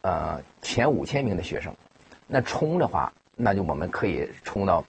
前5000名的学生，那冲的话，那就我们可以冲到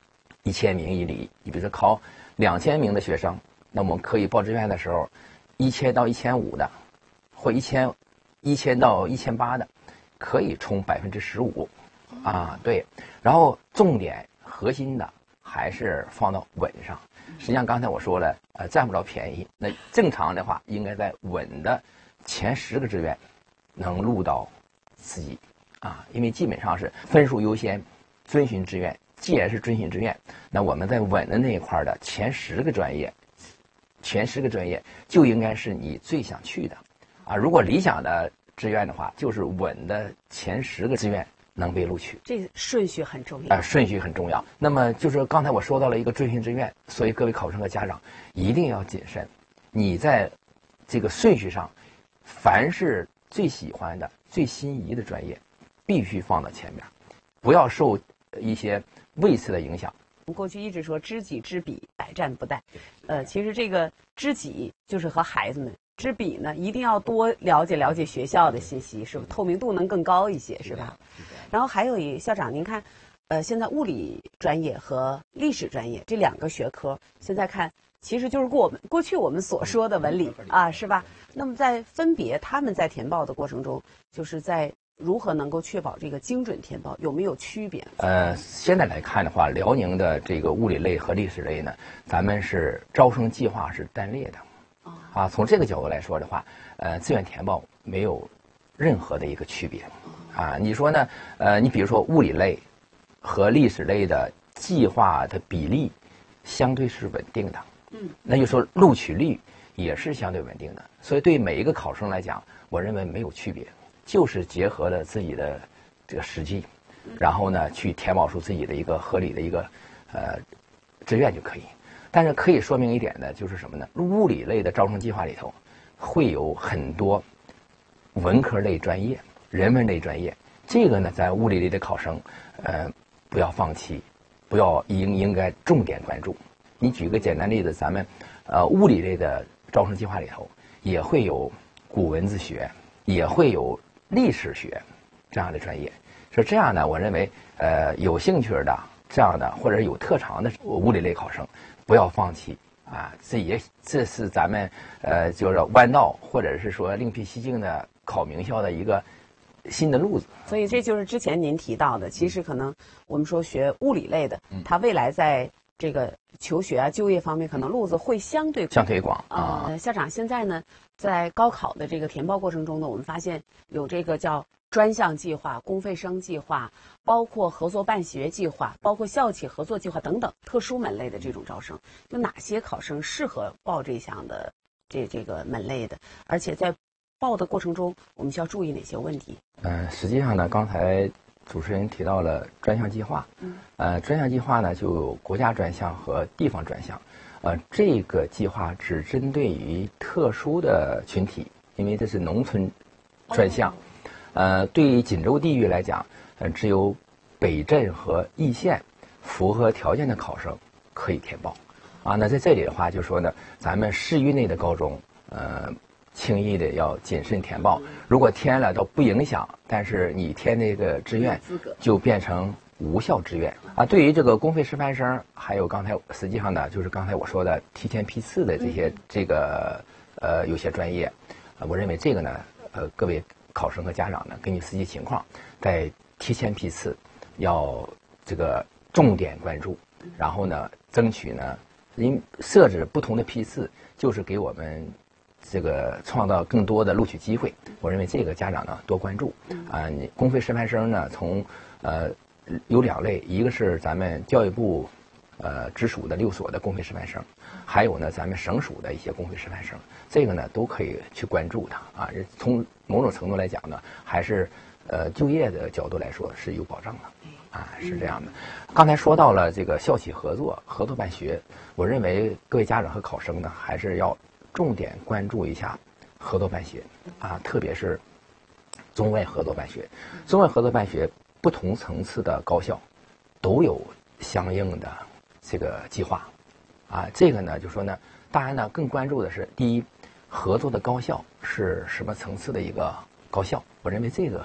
1000名以里。你比如说考2000名的学生，那我们可以报志愿的时候，1000到1500的，或1000到1800的，可以冲15%啊，对。然后重点核心的还是放到稳上。实际上刚才我说了，占不着便宜。那正常的话，应该在稳的前10个志愿能录到4级啊，因为基本上是分数优先，遵循志愿。既然是遵循志愿，那我们在稳的那一块的前10个专业就应该是你最想去的啊。如果理想的志愿的话，就是稳的前10个志愿能被录取。 这顺序很重要。 顺序很重要。那么就是刚才我说到了一个遵循志愿，所以各位考生和家长一定要谨慎。你在这个顺序上，凡是最喜欢的、最心仪的专业，必须放到前面，不要受一些位次的影响。 我们过去一直说知己知彼，百战不殆。其实这个知己就是和孩子们，知彼呢一定要多了解学校的信息，是吧？透明度能更高一些，是吧？然后还有校长，您看，现在物理专业和历史专业这2个学科，现在看其实就是过去我们所说的文理啊，是吧？那么在分别他们在填报的过程中，就是在如何能够确保这个精准填报，有没有区别？ 现在来看的话，辽宁的这个物理类和历史类呢，咱们是招生计划是单列的。啊，从这个角度来说的话，志愿填报没有任何的一个区别。啊，你说呢？你比如说物理类和历史类的计划的比例相对是稳定的。那就说录取率也是相对稳定的。所以对每一个考生来讲，我认为没有区别，就是结合了自己的这个实际，然后呢去填报出自己的一个合理的一个志愿就可以。但是可以说明一点的就是什么呢？物理类的招生计划里头会有很多文科类专业、人文类专业，这个呢，在物理类的考生，不要放弃，不要应该重点关注。你举个简单例子，咱们物理类的招生计划里头也会有古文字学，也会有历史学这样的专业。是这样呢，我认为有兴趣的这样的或者有特长的物理类考生，不要放弃啊！这是咱们就是弯道或者是说另辟蹊径的考名校的一个新的路子。 所以这就是之前您提到的，其实可能我们说学物理类的，他未来在这个求学啊、就业方面，可能路子会相对广啊。 校长，现在呢，在高考的这个填报过程中呢，我们发现有这个叫专项计划、公费生计划，包括合作办学计划，包括校企合作计划等等特殊门类的这种招生，有哪些考生适合报这项的这个门类的？而且在报的过程中，我们需要注意哪些问题？ 实际上呢，刚才主持人提到了专项计划，专项计划呢就有国家专项和地方专项，这个计划只针对于特殊的群体，因为这是农村专项。对于锦州地域来讲，只有北镇和易县符合条件的考生可以填报。啊，那在这里的话，就说呢，咱们市域内的高中，轻易的要谨慎填报。如果填了都不影响，但是你填那个志愿就变成无效志愿啊。对于这个公费师范生，还有刚才实际上呢，就是刚才我说的提前批次的这些有些专业，我认为这个呢，各位考生和家长呢，根据实际情况，在提前批次要这个重点关注，然后呢，争取呢，设置不同的批次，就是给我们这个创造更多的录取机会。我认为这个家长呢多关注啊。你公费师范生呢，从有2类，一个是咱们教育部直属的6所的公费师范生，还有呢咱们省属的一些公费师范生，这个呢都可以去关注它啊。从某种程度来讲呢，还是就业的角度来说是有保障的。啊，是这样的。刚才说到了这个校企合作办学，我认为各位家长和考生呢，还是要重点关注一下合作办学啊，特别是中外合作办学。中外合作办学不同层次的高校都有相应的这个计划啊。这个呢，就说呢，大家呢更关注的是，第一，合作的高校是什么层次的一个高校？我认为这个